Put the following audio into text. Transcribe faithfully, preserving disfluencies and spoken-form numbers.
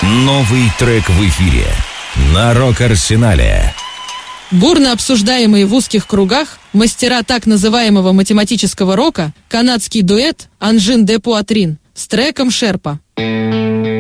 Новый трек в эфире на Рок-Арсенале. Бурно обсуждаемые в узких кругах мастера так называемого математического рока, канадский дуэт Анжин де Пуатрин с треком «Шерпа».